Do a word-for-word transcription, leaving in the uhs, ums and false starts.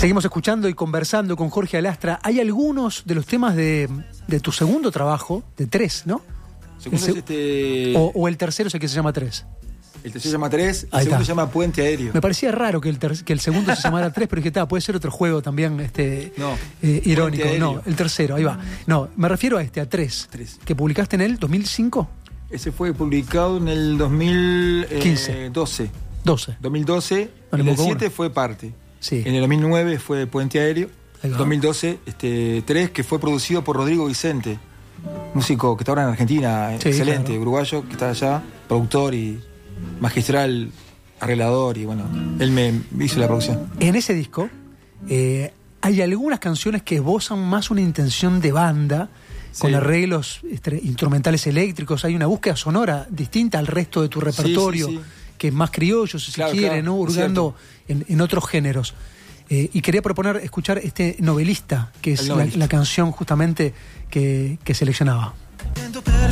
Seguimos escuchando y conversando con Jorge Alastra. Hay algunos de los temas de, de tu segundo trabajo, de tres, ¿no? Segundo el es este... o, o el tercero es el que se llama tres. El tercero se llama tres, el Ahí segundo está. se llama Puente Aéreo. Me parecía raro que el, ter- que el segundo se llamara tres, pero dije, está, puede ser otro juego también este, No, eh, irónico. Puente No, Aéreo. el tercero, ahí va. No, me refiero a este, a tres. Tres. Que publicaste en el dos mil cinco, Ese fue publicado en el dos mil quince. doce. doce. dos mil doce, No, en le el pongo siete uno. fue parte. Sí. En el dos mil nueve fue Puente Aéreo. Ahí va. dos mil doce, este, tres, que fue producido por Rodrigo Vicente, músico que está ahora en Argentina, Sí, excelente, claro. uruguayo, que está allá, productor y magistral, arreglador, y bueno, él me hizo la producción. En ese disco eh, hay algunas canciones que esbozan más una intención de banda, con Sí. arreglos este, instrumentales eléctricos. Hay una búsqueda sonora distinta al resto de tu repertorio, sí, sí. que es más criollo, si Claro, se quiere, claro, ¿no? es Hurgando en, en otros géneros. Eh, y quería proponer escuchar este Novelista, que es El la, Novelista. la canción justamente que, que seleccionaba. Intento perfecto.